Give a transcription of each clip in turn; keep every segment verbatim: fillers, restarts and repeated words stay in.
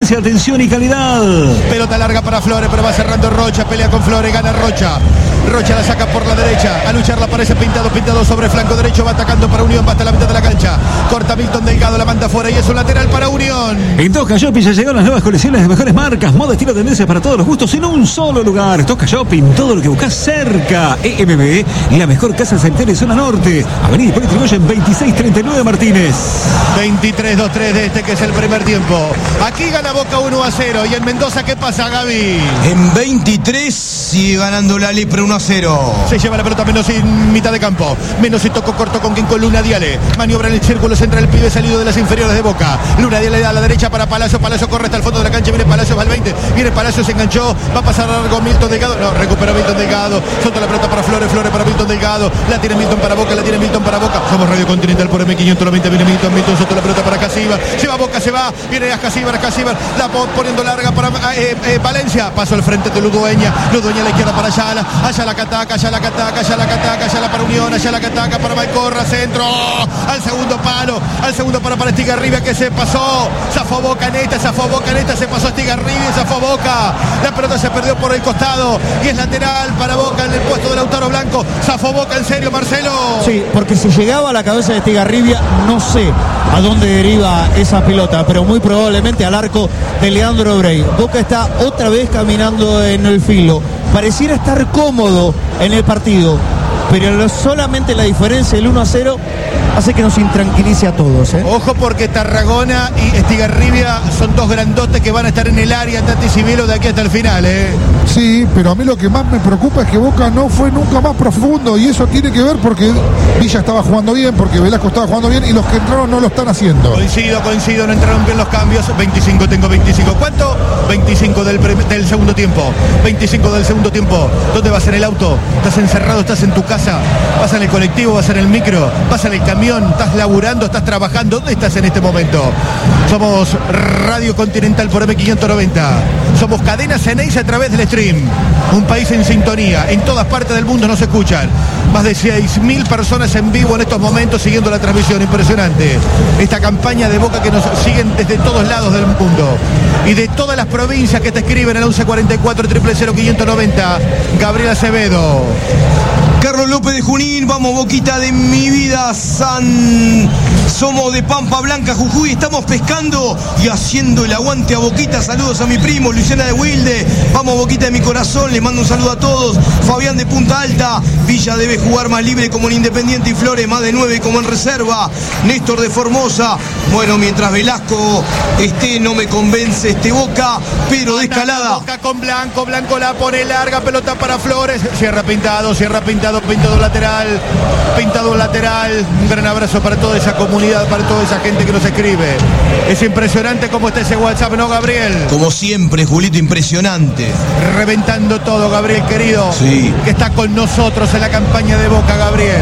experiencia, atención y calidad. Pelota larga para Flores, pero va cerrando Rocha, pelea con Flores, gana Rocha. Rocha la saca por la derecha, a luchar la aparece Pintado, Pintado sobre flanco derecho, va atacando para Unión, va hasta la mitad de la cancha. Corta Milton Delgado, la manda fuera y es un lateral para Unión. En Tosca Shopping ya llegaron las nuevas colecciones de mejores marcas, moda, estilo, tendencias para todos los gustos en un solo lugar. Tosca Shopping, todo lo que buscas cerca. E M B, la mejor casa sanitaria en zona norte. Avenida Hipólito Yrigoyen veintiséis treinta y nueve Martínez. veintitrés dos tres de este que es el primer tiempo. Aquí gana Boca uno a cero. Y en Mendoza, ¿qué pasa, Gaby? En veintitrés sigue ganando la Lepre uno a cero. Se lleva la pelota Menossi en mitad de campo. Menossi tocó corto con quien con Luna Diale. Maniobra en el círculo central el pibe salido de las inferiores de Boca. Luna Diale a la derecha para Palacio. Palacio corre hasta el fondo de la cancha. Viene Palacio, va al veinte. Viene Palacio, se enganchó. Va a pasar largo Milton Delgado. No, recuperó Milton Delgado. Solta la pelota para Flores. Flores para Milton Delgado. La tiene Milton para Boca. La tiene Milton para Boca. Somos Radio Continental por M quinientos noventa. Viene Milton. Milton soltó la pelota para Casíbar. Se va Boca, se va. Viene Casíbar, Casíbar. La poniendo larga para eh, eh, Valencia. Paso al frente de Ludueña. Ludueña a la izquierda para Ayala. Ayala Cataca. Ayala Cataca. Ayala Cataca. Ayala para Unión. Ayala Cataca para Malcorra. Centro. Al segundo palo. Al segundo para para Estigarribia que se pasó. Zafó Boca Neta. Zafó Boca Neta. Se pasó Estigarribia. Zafó Boca. La pelota se perdió por el costado. Y es lateral para Boca en el puesto de Lautaro Blanco. Zafó Boca en serio, Marcelo. Sí, porque si llegaba a la cabeza de Estigarribia, no sé a dónde deriva esa pelota, pero muy probablemente al arco de Leandro Brey. Boca está otra vez caminando en el filo. Pareciera estar cómodo en el partido, pero solamente la diferencia del uno a cero hace que nos intranquilice a todos, ¿eh? Ojo porque Tarragona y Estigarribia son dos grandotes que van a estar en el área Tati Civilo de aquí hasta el final, ¿eh? Sí, pero a mí lo que más me preocupa es que Boca no fue nunca más profundo y eso tiene que ver porque Villa estaba jugando bien, porque Velasco estaba jugando bien y los que entraron no lo están haciendo. Coincido, coincido, no entraron bien los cambios. veinticinco, tengo veinticinco. ¿Cuánto? veinticinco del, del segundo tiempo. veinticinco del segundo tiempo. ¿Dónde vas en el auto? ¿Estás encerrado? ¿Estás en tu casa? ¿Vas en el colectivo? ¿Vas en el micro? ¿Vas en el camión? ¿Estás laburando? ¿Estás trabajando? ¿Dónde estás en este momento? Somos Radio Continental por M quinientos noventa. Somos Cadena Ceneice a través del stream. Un país en sintonía. En todas partes del mundo nos escuchan. Más de seis mil personas en vivo en estos momentos siguiendo la transmisión. Impresionante. Esta campaña de Boca que nos siguen desde todos lados del mundo. Y de todas las provincias que te escriben al once cuarenta y cuatro, cero cero cero, quinientos noventa. Gabriel Acevedo. Carlos López de Junín, vamos Boquita de mi vida, San... Somos de Pampa Blanca, Jujuy, estamos pescando y haciendo el aguante a Boquita. Saludos a mi primo, Luciana de Wilde. Vamos Boquita de mi corazón, les mando un saludo a todos. Fabián de Punta Alta, Villa debe jugar más libre como en Independiente y Flores, más de nueve como en reserva. Néstor de Formosa, bueno, mientras Velasco esté, no me convence este Boca, pero de escalada. Boca con Blanco, Blanco la pone larga, pelota para Flores. Cierra Pintado, cierra Pintado, Pintado lateral, Pintado lateral. Un gran abrazo para toda esa comunidad, para toda esa gente que nos escribe. Es impresionante cómo está ese WhatsApp, ¿no, Gabriel? Como siempre, Julito, impresionante. Reventando todo, Gabriel, querido. Sí. Que está con nosotros en la campaña de Boca, Gabriel.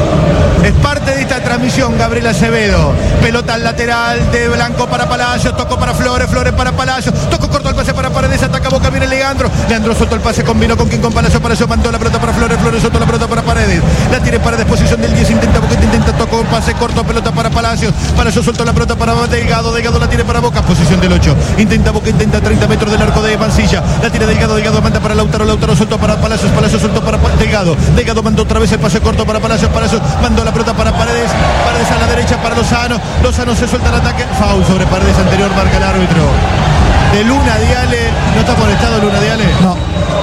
Es parte de esta transmisión, Gabriel Acevedo. Pelota al lateral de Blanco para Palacios, tocó para Flores, Flores para Palacios, tocó corto el pase para Paredes, ataca Boca, viene Leandro. Leandro soltó el pase, combinó con quien con Palacios, Palacios mandó la pelota para Flores, Flores soltó la pelota para Paredes. La tiene Paredes, posición del diez, intenta Boca, intenta, tocó un pase corto, pelota para Palacios. Palacios soltó la pelota para Delgado, Delgado la tiene para Boca, posición del ocho. Intenta Boca, intenta treinta metros del arco de Mancilla. La tiene Delgado, Delgado manda para Lautaro, Lautaro soltó para Palacios, Palacios soltó para Delgado. Delgado mandó otra vez el pase corto para Palacios, Palacios mandó la pelota para Paredes. Paredes a la derecha para Lozano. Lozano se suelta el ataque. Foul sobre Paredes anterior, marca el árbitro. De Luna Diale. ¿No está molestado Luna Diale? No.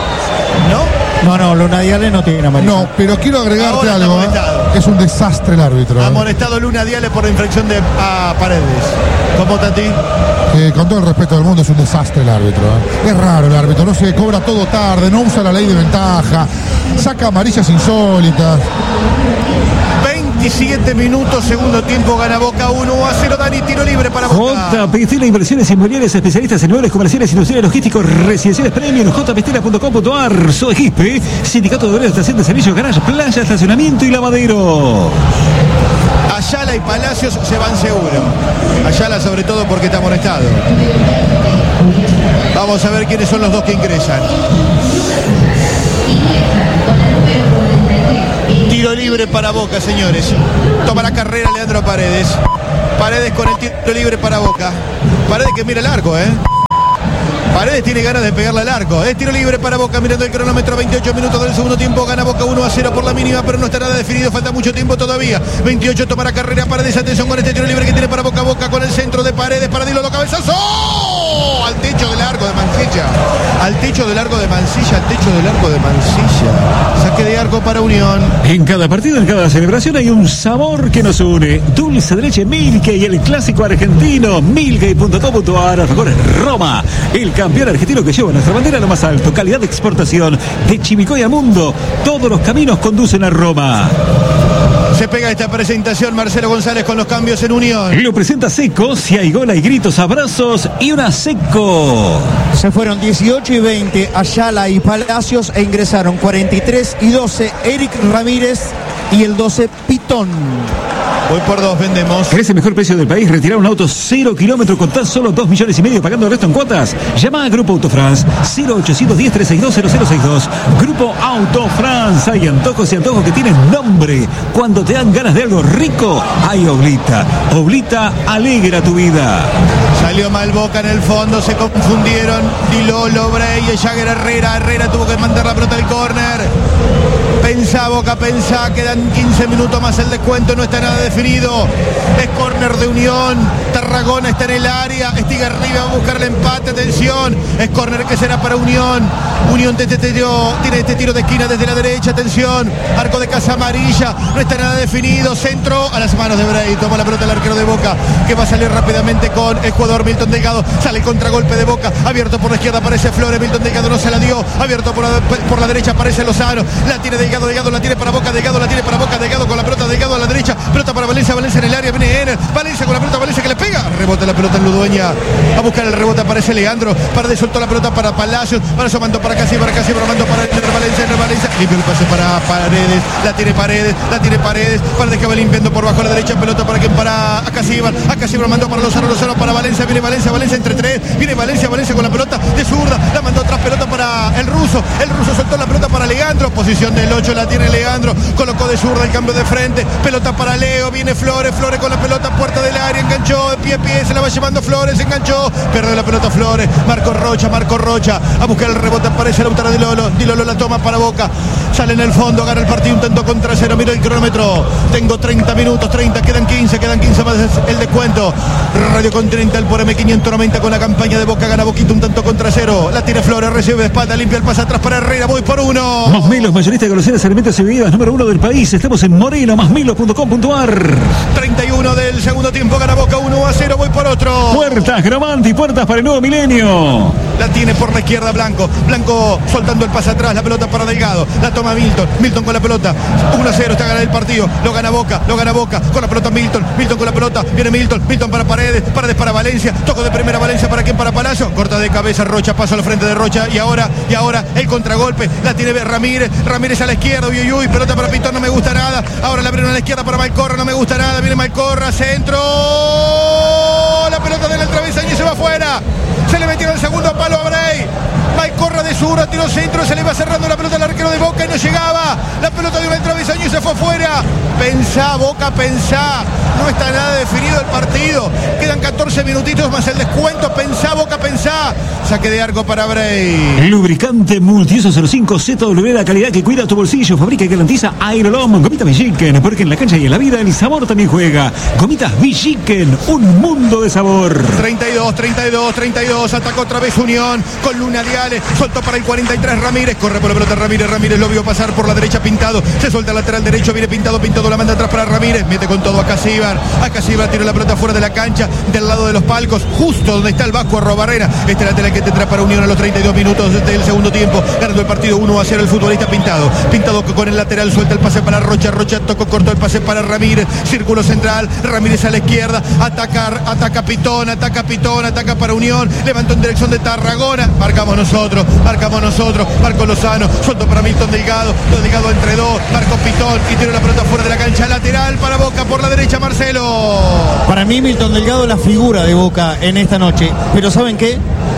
¿No? No, no, Luna Diale no tiene amarilla. No, pero quiero agregarte Ahora está algo. molestado. ¿eh? Es un desastre el árbitro. Ha ¿eh? molestado Luna Diale por la infracción de a Paredes. ¿Cómo, Tati? Que con todo el respeto del mundo es un desastre el árbitro. ¿eh? Es raro el árbitro, no se cobra todo tarde, no usa la ley de ventaja, saca amarillas insólitas. veintisiete minutos, segundo tiempo, gana Boca uno a cero. Dani, tiro libre para Boca. J P Stela Inversiones Inmobiliarias, especialistas en inmuebles comerciales, industriales, logísticos, residenciales premium, j p stela punto com punto a r. Soegispe, Sindicato de Obreros, Estación de Servicios, Garage, Playa, Estacionamiento y Lavadero. Ayala y Palacios se van seguro. Ayala sobre todo porque está amonestado. Vamos a ver quiénes son los dos que ingresan. Tiro libre para Boca, señores. Toma la carrera Leandro Paredes. Paredes con el tiro libre para Boca. Paredes que mira el arco, ¿eh? Paredes tiene ganas de pegarle al arco. Es tiro libre para Boca, mirando el cronómetro, veintiocho minutos del segundo tiempo. Gana Boca uno a cero por la mínima, pero no está nada definido. Falta mucho tiempo todavía. veintiocho tomará carrera Paredes. Atención con este tiro libre que tiene para Boca. Boca con el centro de Paredes para Dilo, cabezazo. Al techo del arco de Mancilla. Al techo del arco de Mancilla. Al techo del arco de Mancilla. Saque de arco para Unión. En cada partido, en cada celebración hay un sabor que nos une. Dulce de leche Milke y el clásico argentino. Milke punto com punto a r. Mejor Roma, el campeón argentino que lleva nuestra bandera a lo más alto. Calidad de exportación de Chivicoy a Mundo. Todos los caminos conducen a Roma. Se pega esta presentación Marcelo González con los cambios en Unión. Lo presenta Seco. Si hay gol hay gritos, abrazos y una Seco. Se fueron dieciocho y veinte Ayala y Palacios e ingresaron cuarenta y tres y doce Eric Ramírez y el doce Pitón. Voy por dos, vendemos. ¿Querés el mejor precio del país? Retirar un auto cero kilómetros con tan solo dos millones y medio pagando el resto en cuotas. Llama a Grupo Autofrance cero ochocientos diez, trescientos sesenta y dos, cero cero seis dos. Grupo Autofrance. Hay antojos y antojos que tienen nombre. Cuando te dan ganas de algo rico, hay Oblita. Oblita alegra tu vida. Salió mal Boca en el fondo, se confundieron Dilolo, Bray y Jagger Herrera. Herrera tuvo que mandar la pelota al córner. Pensá Boca, pensá, quedan quince minutos más el descuento, no está nada definido. Es córner de Unión, Tarragona está en el área, Estigarribia va a buscar el empate, atención. Es córner que será para Unión. Unión de este tiro, tiene este tiro de esquina desde la derecha, atención. Arco de Casa Amarilla, no está nada definido. Centro a las manos de Bray, toma la pelota el arquero de Boca, que va a salir rápidamente con el jugador Milton Delgado. Sale el contragolpe de Boca, abierto por la izquierda aparece Flores, Milton Delgado no se la dio. Abierto por la, por la derecha aparece Lozano, la tiene Delgado, Delgado la tiene para Boca, Delgado la tiene para Boca, Delgado con la pelota, Delgado a la derecha, pelota para Valencia, Valencia en el área, viene Ener, Valencia con la pelota, Valencia que le pega, rebota la pelota en Ludueña, a buscar el rebote aparece Leandro, Paredes soltó la pelota para Palacios, Palacios mandó para Casi, para Casi, mandó para Ener Valencia, Ener Valencia, limpio el pase para Paredes, la tiene Paredes, la tiene Paredes, Paredes que va limpiando por bajo a la derecha, pelota para quien para a Casíbar, a Casíbar mandó para Lozano, Lozano para Valencia, viene Valencia, Valencia entre tres, viene Valencia, Valencia con la pelota de zurda, la mandó atrás, pelota para el ruso, el ruso soltó la pelota para Leandro, posición del ocho, la tiene Leandro, colocó de zurda el cambio de frente, pelota para Leo, viene Flores, Flores con la pelota, puerta del área, enganchó, pie a pie, se la va llevando Flores, enganchó, perdió la pelota Flores, Marco Rocha, Marco Rocha, a buscar el rebote, aparece Lautaro Di Lolo, Di Lolo la toma para Boca, sale en el fondo, gana el partido, un tanto contra cero, miro el cronómetro, tengo treinta minutos, treinta, quedan quince, quedan quince más el descuento, Radio Continental por M quinientos noventa con la campaña de Boca, gana Boquita, un tanto contra cero, la tiene Flores, recibe de espalda, limpia el pase atrás para Herrera, voy por uno. Más Milos, mayorista de golosinas, alimentos y bebidas número uno del país, estamos en Moreno, más milos punto com punto a r. treinta y uno del segundo tiempo, gana Boca uno a cero, voy por otro. Puertas Gramanti, puertas para el nuevo milenio. La tiene por la izquierda Blanco, Blanco soltando el pase atrás, la pelota para Delgado, la toma Milton, Milton con la pelota, uno a cero, está ganando el partido, lo gana Boca, lo gana Boca, con la pelota Milton, Milton con la pelota, viene Milton, Milton para Paredes, Paredes para Valencia, toco de primera Valencia para quien, para Palacio, corta de cabeza Rocha, paso al frente de Rocha y ahora, y ahora el contragolpe, la tiene Ramírez, Ramírez a la izquierda, uy, uy, uy, pelota para Pitón, no me gusta nada, ahora la abrieron a la izquierda para Malcorra, no me gusta nada, viene Malcorra, centro, la pelota del travesaño y se va afuera, se le metieron el segundo palo a Bray, Malcorra de zurda, tiró centro, se le va cerrando la pelota al arquero de Boca y no llegaba, la pelota dio el travesaño y se fue afuera, pensá Boca, pensá, no está nada definido el partido, quedan catorce minutitos más el descuento, pensá Boca, pensá, saque de arco para Bray. Lubricante Multiuso cero cinco Z W, la calidad que cuida tu bolsillo, fabrica y garantiza Aerolom, gomitas Villiquen, porque en la cancha y en la vida el sabor también juega. Gomitas Villiquen, un mundo de sabor. treinta y dos, treinta y dos, treinta y dos, ataca otra vez Unión, con Luna Diale, soltó para el cuarenta y tres Ramírez, corre por la pelota Ramírez, Ramírez lo vio pasar por la derecha Pintado, se suelta el lateral derecho, viene Pintado, Pintado la manda atrás para Ramírez, mete con todo a Casíbar, a Casíbar tira la pelota fuera de la cancha, del lado de los palcos, justo donde está el Vasco Arrobarrena, este lateral que tendrá para Unión a los treinta y dos minutos del segundo tiempo, ganando el partido uno a cero el futbolista Pintado, Pintado que con el lateral suelta el pase para Rocha, Rocha tocó corto el pase para Ramírez, círculo central, Ramírez a la izquierda, ataca, ataca Pitón, ataca Pitón, ataca para Unión, levantó en dirección de Tarragona, marcamos nosotros, marcamos nosotros, Marco Lozano, suelto para Milton Delgado, Delgado entre dos, Marco Pitón y tira la pelota fuera de la cancha, lateral para Boca por la derecha Marcelo. Para mí Milton Delgado la figura de Boca en esta noche, pero ¿saben qué?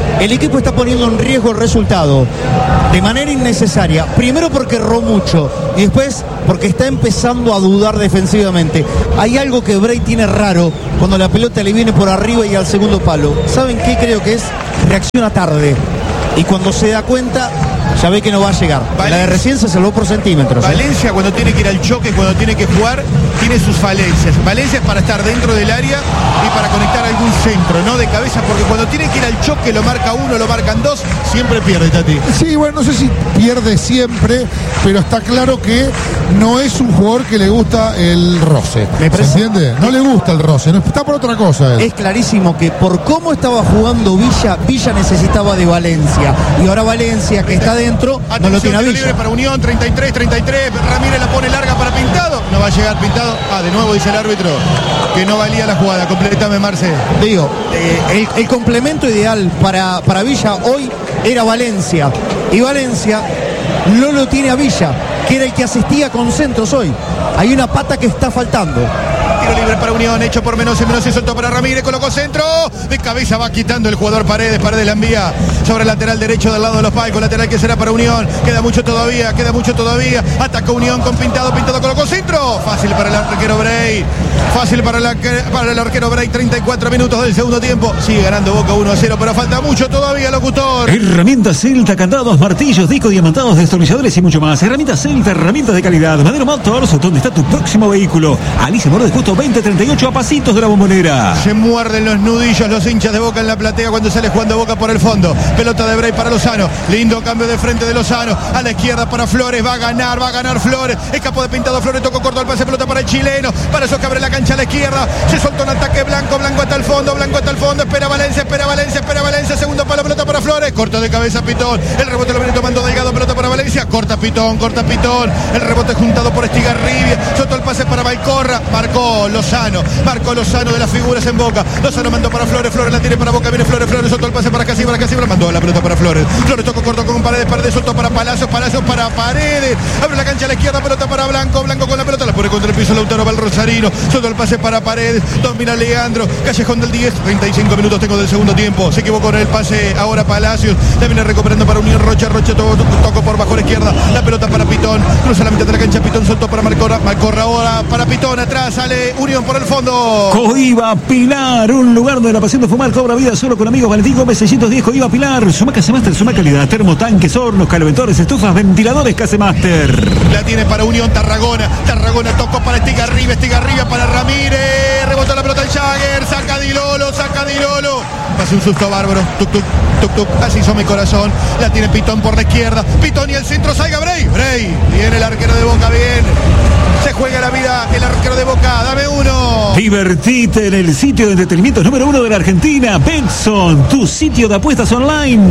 el equipo está poniendo en riesgo el resultado de manera innecesaria. Primero porque erró mucho y después porque está empezando a dudar defensivamente. Hay algo que Bray tiene raro cuando la pelota le viene por arriba y al segundo palo. ¿Saben qué creo que es? Reacciona tarde. Y cuando se da cuenta, ya ve que no va a llegar. Valencia. La de recién se salvó por centímetros. Valencia, ¿eh? Cuando tiene que ir al choque, cuando tiene que jugar, tiene sus falencias. Valencia es para estar dentro del área y para conectar algún centro, no de cabeza, porque cuando tiene que ir al choque, lo marca uno, lo marcan dos, siempre pierde, Tati. Sí, bueno, no sé si pierde siempre, pero está claro que no es un jugador que le gusta el roce. ¿Me ¿Se entiende? No le gusta el roce, no, está por otra cosa. Él. Es clarísimo que por cómo estaba jugando Villa, Villa necesitaba de Valencia. Y ahora Valencia, que está dentro, atención, no lo tiene a Villa. Libre para Unión, treinta y tres, treinta y tres, Ramírez la pone larga para Pintado. No va a llegar Pintado. Ah, de nuevo dice el árbitro que no valía la jugada. Complétame, Marce. Digo, eh, el, el complemento ideal para, para Villa hoy era Valencia. Y Valencia no lo tiene a Villa, que era el que asistía con centros hoy. Hay una pata que está faltando. Tiro libre para Unión, hecho por Menos y Menos y soltó para Ramírez, colocó centro, de cabeza va quitando el jugador Paredes, Paredes la envía sobre el lateral derecho del lado de los palcos, lateral que será para Unión, queda mucho todavía, queda mucho todavía, atacó Unión con Pintado, Pintado colocó centro, fácil para el arquero Bray, fácil para el, arquero, para el arquero Bray, treinta y cuatro minutos del segundo tiempo, sigue ganando Boca uno a cero, pero falta mucho todavía, locutor. Herramientas Celta, candados, martillos, discos diamantados, destornilladores y mucho más. Herramientas Celta, herramientas de calidad. Madero Motors, donde está tu próximo vehículo. Alicia Mordes Justo veinte treinta y ocho a pasitos de la Bombonera. Se muerden los nudillos los hinchas de Boca en la platea cuando sale jugando Boca por el fondo. Pelota de Bray para Lozano. Lindo cambio de frente de Lozano. A la izquierda para Flores. Va a ganar, va a ganar Flores. Escapó de Pintado Flores. Tocó corto el pase. Pelota para el chileno. Para eso que abre la cancha a la izquierda. Se soltó un ataque Blanco. Blanco hasta el fondo. Blanco hasta el fondo. Espera Valencia. Espera Valencia. Espera Valencia. Segundo palo. Pelota para Flores. Corto de cabeza Pitón. El rebote lo viene tomando Delgado. Pelota para Valencia. Corta Pitón. Corta Pitón. El rebote juntado por Estigarribia. Soltó el pase para Valcorra. Marcó Lozano. Marcó Lozano de las figuras en Boca. Lozano mandó para Flores. Flores la tiene para Boca. Viene Flores. Flores soltó el pase para Casibra. Casibra mandó la pelota para Flores. Flores tocó corto con Paredes. Paredes soltó para Palacios. Palacios para Paredes. Abre la cancha a la izquierda. Pelota para Blanco. Blanco con la pelota. La pone contra el piso. Lautaro va el Rosarino. Soltó el pase para Paredes. Domina Leandro. Callejón del diez. treinta y cinco minutos tengo del segundo tiempo. Se equivocó en el pase ahora Palacios. La viene recuperando para Unión Rocha. Rocha tocó, tocó por bajo a la izquierda. La pelota para Pitón. Cruza la mitad de la cancha. Pitón soltó para Marcorra. Marcorra ahora para Pitón. Atrás sale Unión por el fondo. Coiba Pilar, un lugar donde la pasión de fumar cobra vida solo con amigos. Valentín Gómez seiscientos diez, Coiba Pilar. Suma Casemaster, suma calidad. Termotanques, hornos, calentadores, estufas, ventiladores Casemaster. La tiene para Unión Tarragona. Tarragona tocó para Estigarribia. Estigarribia para Ramírez. Rebotó la pelota el Jagger. Saca Dilolo, saca Dilolo. Pasó un susto bárbaro. Tuk, tuk, tuk, tuk. Así hizo mi corazón. La tiene Pitón por la izquierda. Pitón y el centro. Salga Bray. Bray. Viene el arquero de Boca. Bien. Se juega la vida el arquero de Boca. Dame uno. Divertite en el sitio de entretenimiento número uno de la Argentina. Betson, tu sitio de apuestas online.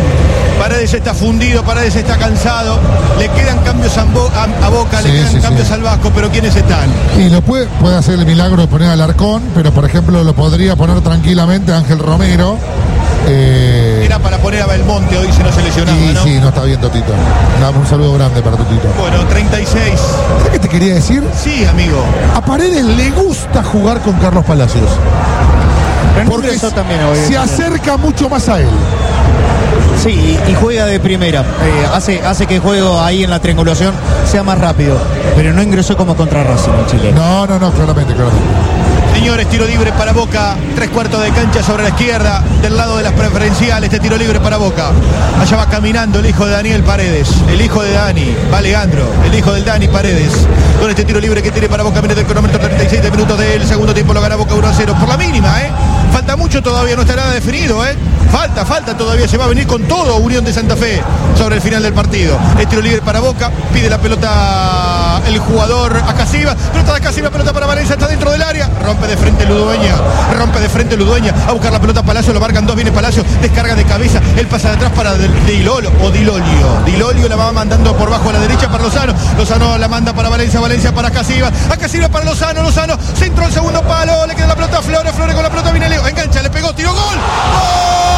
Paredes está fundido, Paredes está cansado. Le quedan cambios a, Bo a, a Boca, sí, le quedan sí, cambios sí. al Vasco, pero ¿quiénes están? Y lo puede, puede hacer el milagro de poner al Arcón, pero por ejemplo lo podría poner tranquilamente Ángel Romero. Eh... Era para poner a Belmonte hoy si no se lesionaba, y, ¿no? Sí, no está bien Totito. Dame un saludo grande para Totito. Bueno, treinta y seis. ¿Sabes qué te quería decir? Sí, amigo. A Paredes le gusta jugar con Carlos Palacios. Porque eso también se acerca mucho más a él. Sí, y juega de primera. Eh, hace, hace que el juego ahí en la triangulación sea más rápido. Pero no ingresó como contra Racing el chileno. No, no, no, claramente, claramente. Señores, tiro libre para Boca, tres cuartos de cancha sobre la izquierda, del lado de las preferenciales, este tiro libre para Boca. Allá va caminando el hijo de Daniel Paredes, el hijo de Dani, va Leandro, el hijo del Dani Paredes. Con este tiro libre que tiene para Boca, viene del cronómetro, treinta y siete minutos del segundo tiempo, lo gana Boca uno a cero, por la mínima, ¿eh? Falta mucho todavía, no está nada definido, ¿eh? Falta, falta todavía, se va a venir con todo Unión de Santa Fe sobre el final del partido. El tiro libre para Boca, pide la pelota el jugador a Casiva, pelota de Casiva, pelota para Valencia, está dentro del área, rompe de frente Ludueña, rompe de frente Ludueña, a buscar la pelota Palacio, lo marcan dos, viene Palacio, descarga de cabeza, él pasa de atrás para Dilolo o Dilolio, Dilolio la va mandando por bajo a la derecha para Lozano, Lozano la manda para Valencia, Valencia para Casiva, a Casiva para Lozano, Lozano, centro al segundo palo, le queda la pelota a Flores, Flores con la pelota, viene Leo, engancha, le pegó, tiró, gol, ¡gol!